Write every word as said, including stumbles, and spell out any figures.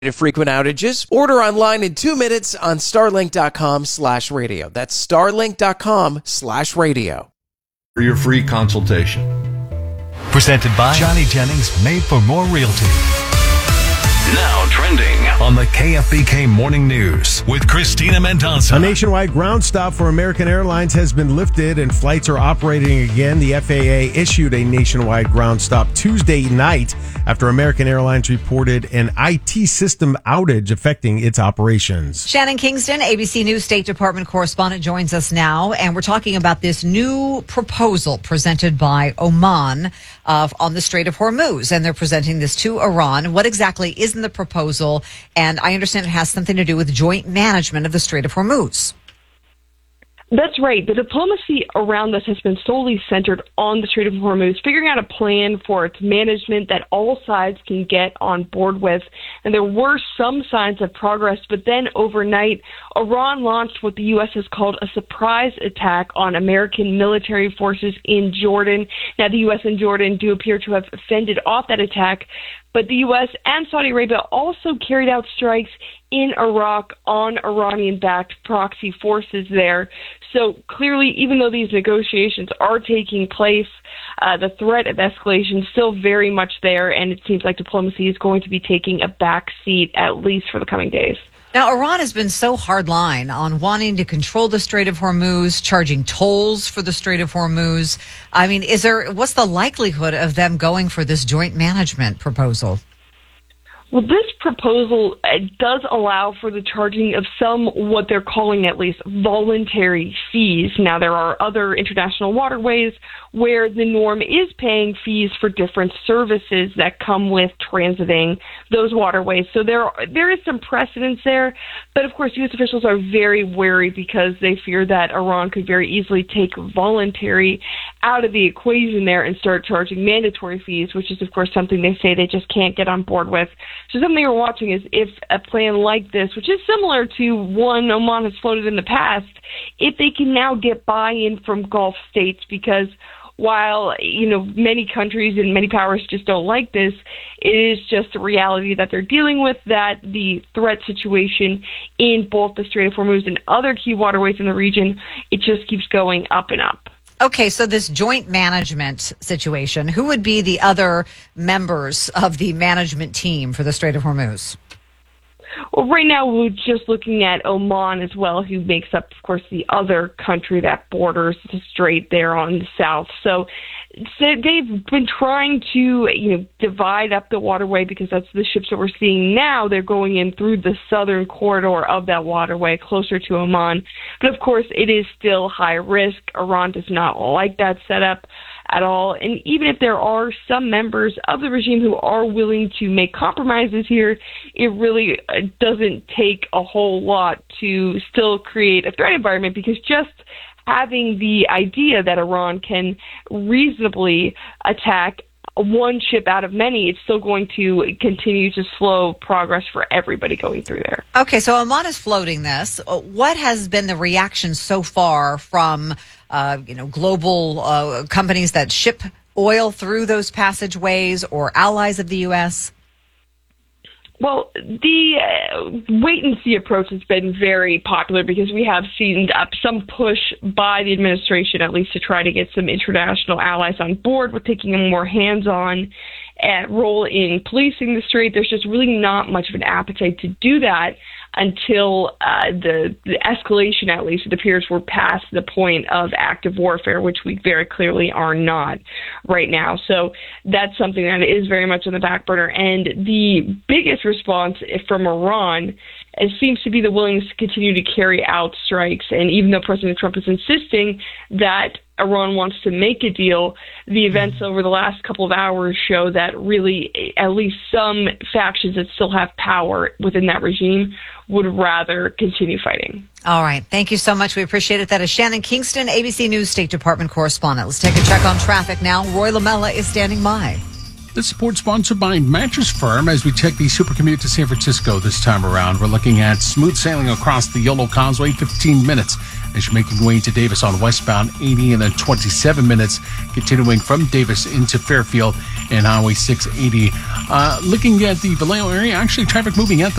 frequent outages. Order online in two minutes on starlink.com slash radio. That's starlink.com slash radio. For your free consultation. Presented by Johnny Jennings, Made for More Realty. Now trending On the K F B K Morning News with Christina Mendoza. A nationwide ground stop for American Airlines has been lifted and flights are operating again. The F A A issued a nationwide ground stop Tuesday night after American Airlines reported an I T system outage affecting its operations. Shannon Kingston, A B C News State Department correspondent, joins us now, and we're talking about this new proposal presented by Oman uh, on the Strait of Hormuz, and they're presenting this to Iran. What exactly is in the proposal? And I understand it has something to do with joint management of the Strait of Hormuz. That's right. The diplomacy around this has been solely centered on the Strait of Hormuz, figuring out a plan for its management that all sides can get on board with. And there were some signs of progress, but then overnight, Iran launched what the U S has called a surprise attack on American military forces in Jordan. Now, the U S and Jordan do appear to have fended off that attack, but the U S and Saudi Arabia also carried out strikes in Iraq on Iranian-backed proxy forces there. So clearly, even though these negotiations are taking place, uh, the threat of escalation is still very much there, and it seems like diplomacy is going to be taking a back seat, at least for the coming days. Now, Iran has been so hardline on wanting to control the Strait of Hormuz, charging tolls for the Strait of Hormuz. I mean, is there, what's the likelihood of them going for this joint management proposal? Well, this proposal uh, does allow for the charging of some, what they're calling at least, voluntary fees. Now, there are other international waterways where the norm is paying fees for different services that come with transiting those waterways. So there, there is some precedence there. But, of course, U S officials are very wary because they fear that Iran could very easily take voluntary out of the equation there and start charging mandatory fees, which is, of course, something they say they just can't get on board with. So something we're watching is if a plan like this, which is similar to one Oman has floated in the past, if they can now get buy-in from Gulf states, because while, you know, many countries and many powers just don't like this, it is just a reality that they're dealing with, that the threat situation in both the Strait of Hormuz and other key waterways in the region, it just keeps going up and up. Okay, so this joint management situation, who would be the other members of the management team for the Strait of Hormuz? Well, right now we're just looking at Oman as well, who makes up, of course, the other country that borders the strait there on the south. So, so they've been trying to, you know, divide up the waterway because that's the ships that we're seeing now. They're going in through the southern corridor of that waterway closer to Oman. But, of course, it is still high risk. Iran does not like that setup at all. And even if there are some members of the regime who are willing to make compromises here, it really doesn't take a whole lot to still create a threat environment, because just having the idea that Iran can reasonably attack one ship out of many, it's still going to continue to slow progress for everybody going through there. Okay, so Oman is floating this. What has been the reaction so far from uh, you know, global uh, companies that ship oil through those passageways or allies of the U S? Well, the uh, wait-and-see approach has been very popular because we have seen uh, some push by the administration, at least, to try to get some international allies on board with taking a more hands-on uh, role in policing the strait. There's just really not much of an appetite to do that until uh, the, the escalation, at least, it appears we're past the point of active warfare, which we very clearly are not right now. So that's something that is very much on the back burner. And the biggest response from Iran, it seems to be the willingness to continue to carry out strikes. And even though President Trump is insisting that Iran wants to make a deal, the events over the last couple of hours show that really at least some factions that still have power within that regime would rather continue fighting. All right. Thank you so much. We appreciate it. That is Shannon Kingston, A B C News State Department correspondent. Let's take a check on traffic now. Roy Lamella is standing by. This support sponsored by Mattress Firm. As we check the super commute to San Francisco this time around, we're looking at smooth sailing across the Yolo Causeway, fifteen minutes. As you're making your way to Davis on westbound eighty, and then twenty-seven minutes continuing from Davis into Fairfield and Highway six eighty. Uh, looking at the Vallejo area, actually traffic moving at the